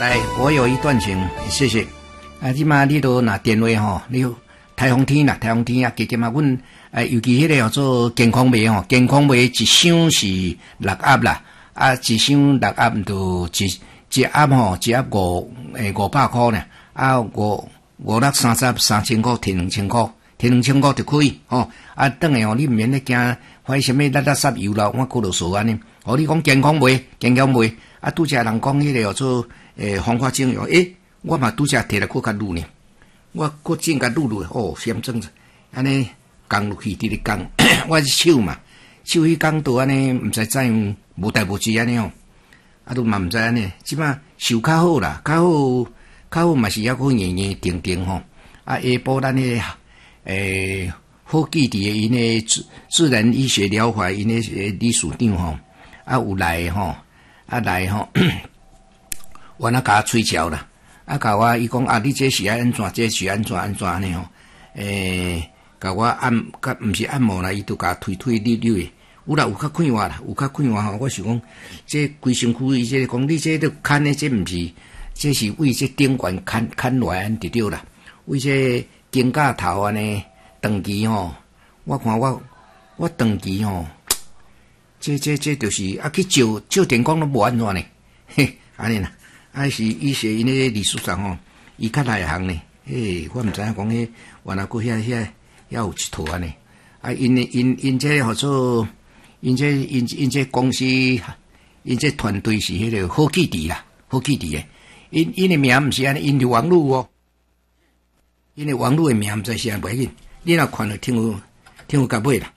来，我有一段情，谢谢。啊，即马你都拿电话吼，你台风天啦，台风天啊，加加嘛，阮尤其迄个叫做健康码吼，健康码一箱是6盒啦，啊，一箱6盒就一盒吼，一盒500块呢，啊5、6、30、3000块，摕2000块，摕2000块就可以吼。啊，等下吼，你毋免咧惊，怀什么垃圾油啦，我过落数安尼。哦，你讲健康码，啊，拄则人讲迄个叫做防化精油，我嘛拄则摕来搁较撸呢，我搁整甲撸哦，嫌真着，安尼降落去直直降，我是手嘛，手迄工都安尼，毋知怎无代无志安尼哦，啊都嘛毋知安尼，即摆手较好啦，较好嘛是抑搁硬硬定定吼，啊下晡咱迄好记伫因诶自然医学疗法因诶理事长吼，啊有来吼，来吼，我那甲催销啦。啊，甲我伊讲啊，你这是爱安怎？这是安怎呢？吼，甲我按，甲毋是按摩啦，伊都甲推溜诶。有啦，有较快活啦，有较快活吼。我想讲，这规身躯伊这讲，你这都牵诶，这毋是，这是为这顶管牵落安就对啦。为这肩胛头安尼，长期吼，我看我长期吼，这就是啊去照电光都无安怎呢？嘿，安尼啦。啊是医学因咧理事长吼，伊较内行呢。我毋知影讲迄原来佫遐有一套安尼。啊，因这号做，因这公司，因这团队是迄个好记伫啦，好记伫诶。因诶名毋是安尼，因着网络哦，因诶网络诶名毋知是安袂紧。你若看了听有甲尾啦。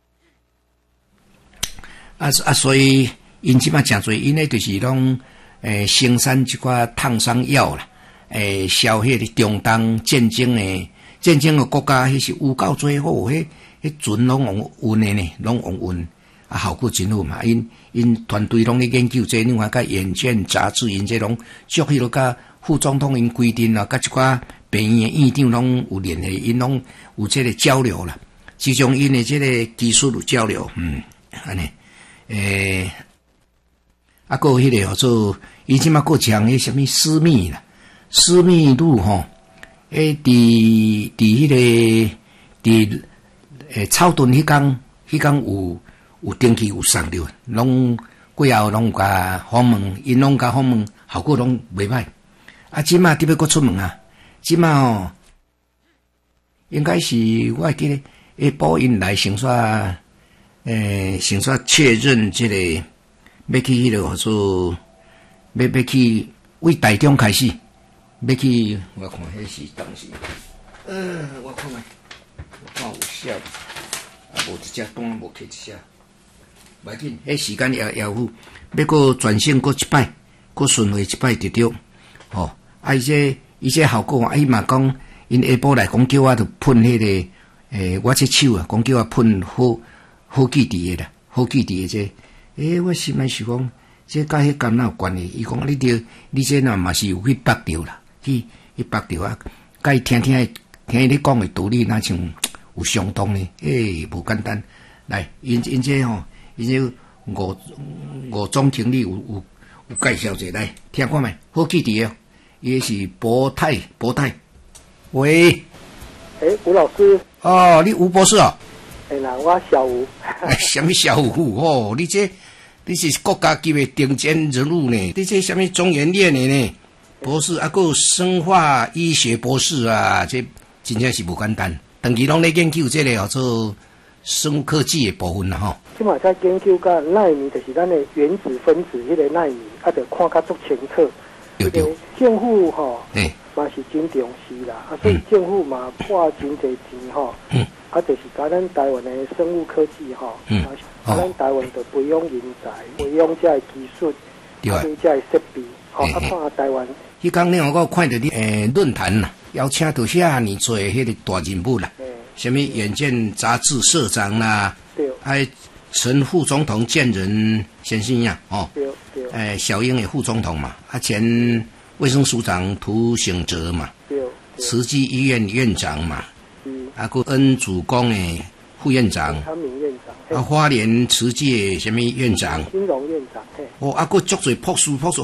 啊，所以因即摆诚侪，因咧就是拢。生产即寡烫伤药啦，消迄个中东战争诶国家，迄是有够最好，迄船拢用运诶呢，拢用运，啊效果真好嘛。因团队拢咧研究这，另外甲《眼见》杂志因这拢足迄落甲副总统因规定啦，甲一寡病院诶院长拢有联系，因拢有这个交流啦，其中因诶这个技术有交流，安尼，啊，还有迄个叫做，伊即马还讲迄什么私密啦，私密路吼，伫迄个草屯迄工有登记有送着，拢过后拢甲访问，因拢甲访问，效果拢袂歹。啊，即马伫要搁出门啊，即马吼，应该是我会记得下晡因来先煞确认这个。要去迄个叫做，要去为台中开始，要去我看迄是当时，我看有写，啊无一只档无摕一只，袂紧，迄时间也有，要搁转线搁一摆，搁顺回一摆就对，吼，啊伊这效果啊，伊嘛讲，因下晡来讲叫我着喷迄个，我这手啊，讲叫我喷好记伫的啦，好记伫的这。我心内想讲，这甲迄干哪有关系？伊讲你这若嘛是有去绑着啦，去绑着啊！甲伊听你讲的道理，那像有相当呢。无简单。来，因这吼，因这吴总经理有介绍者来听看觅，好记伫哦。伊是博泰。喂， 吴老师。 哦，你吴博士哦。 啦，我小吴。 什么小吴哦？你是国家级的顶尖人物呢？你这什么中研院的呢？博士啊，还有生化医学博士啊，这真正是无简单。长期拢咧研究这个叫做生物科技的部分啦，吼。 即嘛在研究甲纳米，就是咱的原子分子迄个纳米，啊，着看较足清楚。 对。 政府吼，嘛是真重视啦，啊，所以政府嘛花真侪钱吼。啊，就是甲咱台湾的生物科技吼，咱台湾就培养人才，培养这技术，对啊，这设备，啊，看台湾。 迄讲呢，我看到你论坛啦，邀请到遐尼多迄个大人物啦，什么《眼见》杂志社长啦，对，还陈副总统见人先生呀，哦，对，小英的副总统嘛，前卫生署长涂省哲嘛，对，慈济医院院长嘛。啊，个恩主公诶副院长， 康明院长， 花莲慈济什么院长， 金融院长， 啊，个足侪博士